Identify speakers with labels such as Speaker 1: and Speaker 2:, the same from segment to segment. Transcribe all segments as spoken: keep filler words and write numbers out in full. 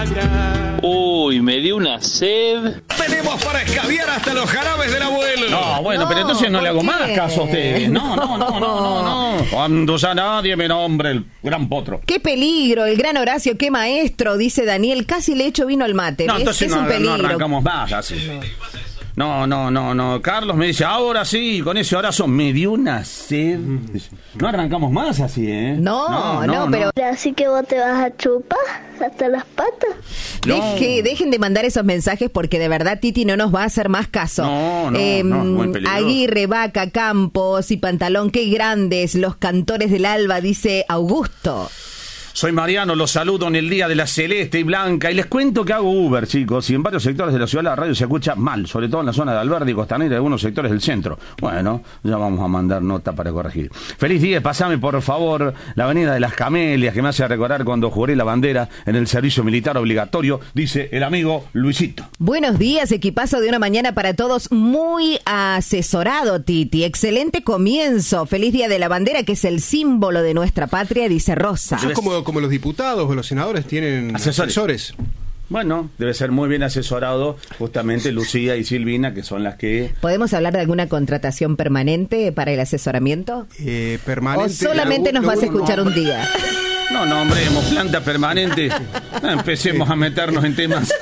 Speaker 1: pagar.
Speaker 2: Uy, me dio una sed.
Speaker 3: Tenemos para escabiar hasta los jarabes del abuelo.
Speaker 4: No, bueno, no, pero entonces no le hago más caso a ustedes. No, no, no, no, no, no. Cuando ya nadie me nombre el gran potro.
Speaker 5: Qué peligro, el gran Horacio, qué maestro, dice Daniel. Casi le echo vino al mate.
Speaker 4: No,
Speaker 5: ¿ves?
Speaker 4: entonces
Speaker 5: es
Speaker 4: no,
Speaker 5: un peligro.
Speaker 4: no arrancamos más así. No, no, no, no. Carlos me dice, ahora sí, con ese abrazo me dio una sed. No arrancamos más así, ¿eh?
Speaker 5: No, no, no, no pero...
Speaker 6: Así que vos te vas a chupar hasta las patas.
Speaker 5: No. Deje, dejen de mandar esos mensajes porque de verdad Titi no nos va a hacer más caso.
Speaker 4: No, no,
Speaker 5: eh,
Speaker 4: no, muy peligroso.
Speaker 5: Aguirre, Vaca, Campos y Pantalón, qué grandes los cantores del alba, dice Augusto.
Speaker 4: Soy Mariano, los saludo en el día de la celeste y blanca y les cuento que hago Uber, chicos, y en varios sectores de la ciudad la radio se escucha mal, sobre todo en la zona de Alberdi y Costanera y algunos sectores del centro. Bueno, ya vamos a mandar nota para corregir. Feliz día, pasame por favor la avenida de las Camelias que me hace recordar cuando juré la bandera en el servicio militar obligatorio, dice el amigo Luisito.
Speaker 5: Buenos días, equipazo de una mañana para todos, muy asesorado Titi, excelente comienzo, feliz día de la bandera que es el símbolo de nuestra patria, dice Rosa.
Speaker 3: Es como como los diputados o los senadores tienen asesores. asesores.
Speaker 4: Bueno, debe ser muy bien asesorado justamente Lucía y Silvina, que son las que...
Speaker 5: ¿Podemos hablar de alguna contratación permanente para el asesoramiento?
Speaker 3: Eh, permanente.
Speaker 5: ¿O solamente algún, nos vas a escuchar no, un día?
Speaker 4: No, no, hombre, hemos planta permanente. No, empecemos a meternos en temas...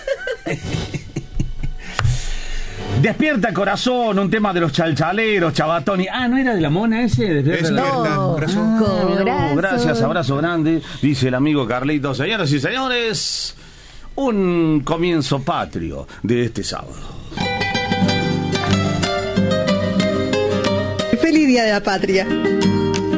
Speaker 4: Despierta corazón, un tema de los chalchaleros, Chabatoni. Ah, ¿no era de la mona ese? Despierta,
Speaker 5: Despierta no, corazón.
Speaker 4: Ah, corazón. Gracias, abrazo grande, dice el amigo Carlitos. Señoras y señores, un comienzo patrio de este sábado.
Speaker 7: Feliz Día de la Patria.